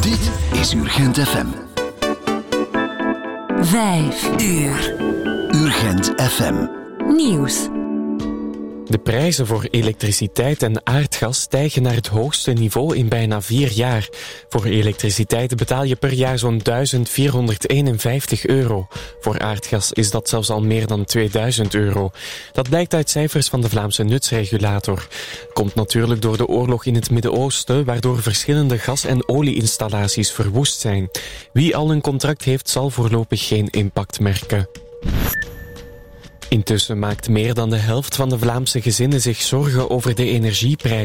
Dit is Urgent FM. 5 uur. Urgent FM. Nieuws. De prijzen voor elektriciteit en aardgas stijgen naar het hoogste niveau in bijna 4 jaar. Voor elektriciteit betaal je per jaar zo'n €1.451. Voor aardgas is dat zelfs al meer dan €2.000. Dat blijkt uit cijfers van de Vlaamse nutsregulator. Komt natuurlijk door de oorlog in het Midden-Oosten, waardoor verschillende gas- en olieinstallaties verwoest zijn. Wie al een contract heeft, zal voorlopig geen impact merken. Intussen maakt meer dan de helft van de Vlaamse gezinnen zich zorgen over de energieprijzen.